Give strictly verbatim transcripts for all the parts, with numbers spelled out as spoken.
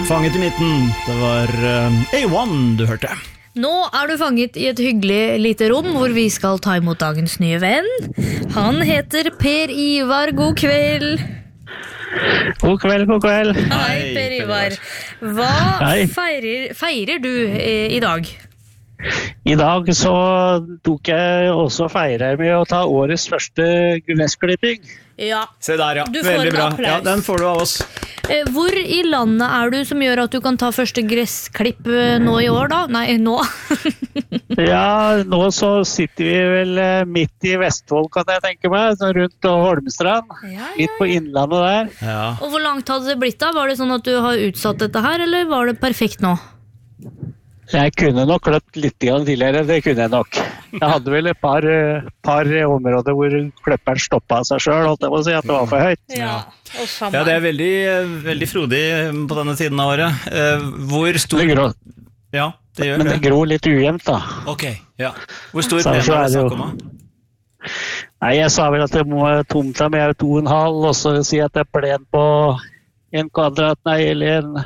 Fanget i midten, det var uh, A one du hørte. Nå er du fanget i et hyggelig lite rom hvor vi skal ta imot dagens nye venn. Han heter Per Ivar, god kveld. God kveld, god kveld. Hei, Hei, Per Ivar. Hva Hei. feirer, feirer du eh, i dag? I dag så tok jeg også feire med å ta årets første gressklipping. Ja, Se der, ja. Du får Veldig en bra. applaus. Ja, den får du av oss. eh, Hvor i landet er du som gjør at du kan ta første gressklipp eh, nå i år da? Nei, nå. Ja, nå så sitter vi vel eh, midt i Vestfold, kan jeg tenke meg, så rundt Holmestrand, Ja, ja. midt på innlandet der. Ja. Og hvor langt hadde det blitt da? Var det sånn at du har utsatt dette her, eller var det perfekt nå? Jeg kunne nok kløpt litt grann tidligere, det kunne jeg nok. Jeg hadde vel et par, eh, par områder hvor kløpperen stoppet av seg selv, holdt jeg på å si at det var for høyt. Ja, og Ja, det er veldig, veldig frodig på denne tiden av året. Eh, Hvor stor... Det grå, Ja, det gjør men det det. gror litt ujevnt da. Ok, ja. Hvor stor Så- plen så er er det det jo- snakk om da? Nei, jeg sa vel at det må tomta med er to og en halv, og så si at det er plen på en kvadrat, nei, eller en,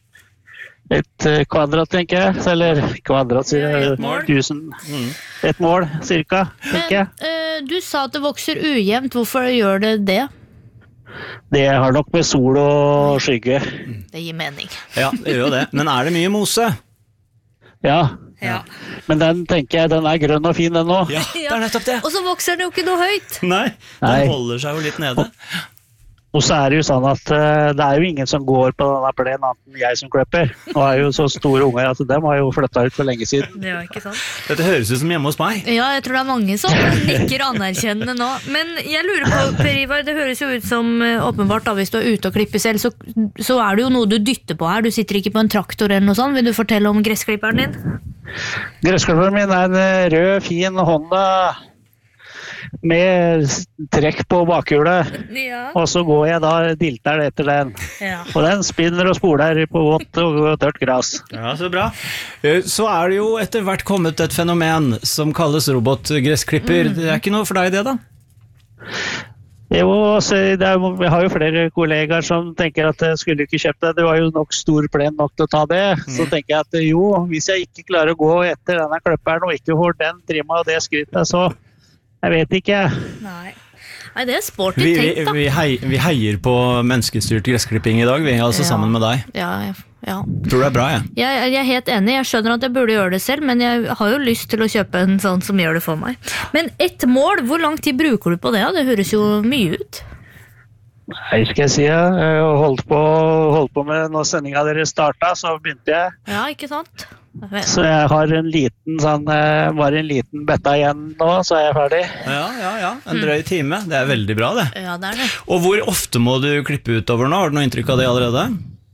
et eh, kvadrat, tenker jeg. Eller kvadrat, sier Ja, jeg, et mål. tusen, Mm. et mål, cirka, tenker jeg. Men eh, du sa at det vokser ujevnt. Hvorfor gjør det det? Det har nok med sol og skygge. Det gir mening. Ja, det gjør jo det. Men er det mye mose? Ja, Ja. men den tenker jeg, den er grønn og fin den nå. Ja, det er nettopp det. Og så vokser det jo ikke noe høyt. Nei, Nei. den holder seg jo litt nede. Og så er det jo sånn at eh, det er jo ingen som går på denne plenen annet enn jeg som klipper. Nå er jo så store unger at dem har jo flyttet ut for lenge siden. Det var ikke sant. Dette høres ut som hjemme hos meg. Ja, jeg tror det er mange som nikker anerkjennende nå. Men jeg lurer på, Per Ivar, det høres jo ut som eh, åpenbart da, hvis du er ute og klipper selv, så, så er det jo noe du dytter på her. Du sitter ikke på en traktor eller noe sånt. Vil du fortelle om gressklipperen din? Gressklipperen min er en eh, rød, fin Honda med s- trekk på bakhjulet. Ja. Og så går jeg da dilter etter den. Ja. Og den spinner og spoler på vått og tørt gras. Ja, så bra. Eh, Så er det jo etter hvert kommet et fenomen som kalles robotgressklipper. Det er ikke noe for deg det da? Jo, så det er, jeg har jo flere kollegaer som tenker at jeg skulle ikke kjøpt det. Det var jo nok stor plen nok til å ta det. Så tenker jeg at jo, hvis jeg ikke klarer å gå etter denne klipperen og ikke får den trimma og det skrittet, så jeg vet ikke. Nei. Nei, det er sporty Vi, vi, tenkt da. vi, hei, vi heier på menneskestyrt gressklipping i dag, vi er altså Ja. sammen med deg. Ja, ja, ja. Tror det er bra, jeg. Jeg, jeg er helt enig, jeg skjønner at jeg burde gjøre det selv, men jeg har jo lyst til å kjøpe en sånn som gjør det for meg. Men ett mål, hvor lang tid bruker du på det? Det høres jo mye ut. Nei, skal jeg si det. Jeg har holdt på, holdt på med når sendinga deres starta, så begynte jeg. Ja, ikke sant? Så jeg har en liten sånn, eh, bare en liten betta igjen nå, så er jeg ferdig. Ja, ja, ja. En drøy time. Det er veldig bra, det. Ja, det er det. Og hvor ofte må du klippe utover nå? Har du noe inntrykk av det allerede?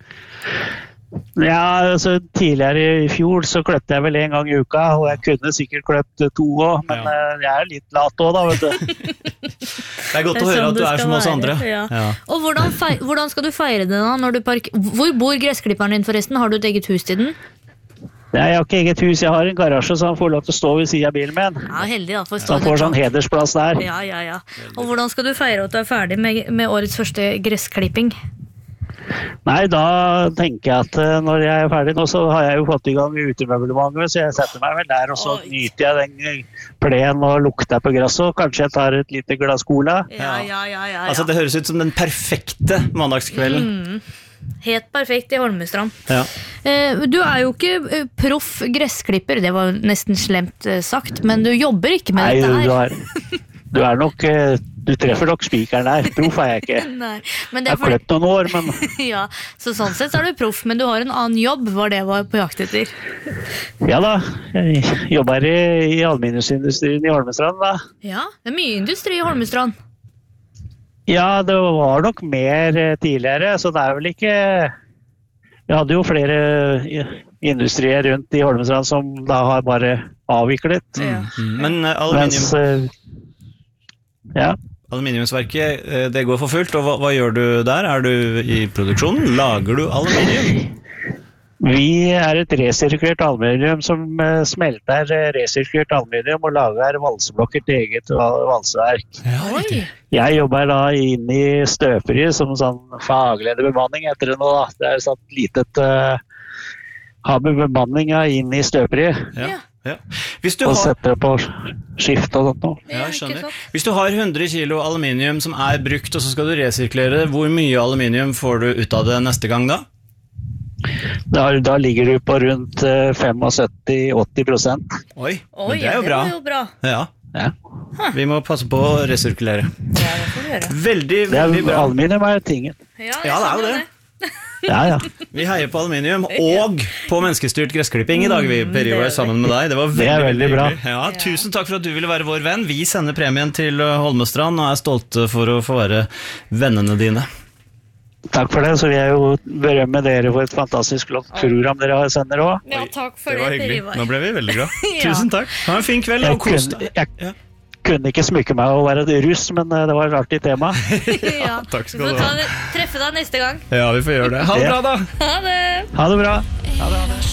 Ja, altså tidligere i fjor så kløpte jeg vel en gang i uka, og jeg kunne sikkert kløpt to også, men Ja. eh, jeg er litt lat også da, vet du. Det er godt Det er å høre sånn at du det er skal som oss være, andre. ja. Ja. Og hvordan, fei hvordan skal du feire det da? Når du park Hvor bor gressklipperen din forresten? Har du et eget hus til den? Nei, jeg har ikke eget hus, jeg har en garasje så han får lov til å stå ved siden av bilen min. Ja, heldig da. For Så han får sånn hedersplass der. Ja, ja, ja. Og hvordan skal du feire at du er ferdig med, med årets første gressklipping? Nei, da tenker jeg at eh, når jeg er ferdig nå, så har jeg jo fått i gang utemøblementet, så jeg setter meg vel der, og så Oi. nyter jeg den plenen og lukter på gresset, og kanskje jeg tar et lite glass cola. Ja, ja, ja, ja, ja. Altså, det høres ut som den perfekte mandagskvelden. Helt perfekt i Holmestrand. Ja. Eh, du er jo ikke eh, proff gressklipper, det var nesten slemt eh, sagt, men du jobber ikke med Nei, dette du her. er, du er nok, eh, du treffer nok spikeren der, proff er jeg ikke. Nei, men det Jeg er har fordi, kløpt noen år, men ja, så sånn sett så er du proff, men du har en annen jobb, var det jeg var på jakt etter. ja da, jeg jobber i, i aluminiumsindustrien i Holmestrand da. Ja, det er mye industri i Holmestrand. Ja, det var nok mer eh, tidligere, så det er vel ikke... Vi hadde jo flere eh, industrier rundt i Holmestrand som da har bare avviklet. Ja. Mm. Men eh, Mens, aluminium, eh, ja, aluminiumsverket, eh, det går for fullt, og hva, hva gjør du der? Er du i produksjonen? Lager du aluminium? Vi er et resirkulert aluminium som eh, smelter eh, resirkulert aluminium og lager valseblokker til eget val- valseverk. Ja, Oi. Jeg jobber da inne i støperiet som sånn faglederbemanning etter det nå. Da. Det er sånn litet uh, har med bemanninga inn i støperiet Ja. Ja. Ja. Hvis du og har setter det på skift og sånt nå. Ja, jeg ikke skjønner. sant? Hvis du har hundre kilo aluminium som er brukt, og så skal du resirkulere, hvor mye aluminium får du ut av det neste gang da? Da, da ligger du på rundt uh, syttifem til åtti prosent. Oi, Oi, men det er jo bra. var jo bra. Ja, Ja. vi må passe på å resirkulere. Ja, det får du gjøre. Veldig, Det er, veldig bra. aluminium er tingen. Ja, Ja, det er jo skjønner det. Ja, ja. Vi heier på aluminium og på menneskestyrt gressklipping i dag, vi, Per Ivar, sammen med deg. Det var veldig, Det er veldig bra. hyggelig. Ja, tusen takk for at du ville være vår venn. Vi sender premien til uh, Holmestrand og er stolte for å få være vennene dine. Takk for det. Så vil jeg jo berømme dere for et fantastisk flott program dere sender òg. Ja, takk for Det det, var Per hyggelig. Ivar. Nå ble vi veldig glad. Ja. Tusen takk. Ha en fin kveld Jeg, og kos kunne- deg. jeg Ja. kunne ikke smykke meg å være et russ, men eh, det var et artig tema. Ja, takk skal vi du får ha. ta, treffe deg neste gang. Ja, vi får gjøre det. Ha det bra, da. Ha det! Ha det bra. Ha det, ha det.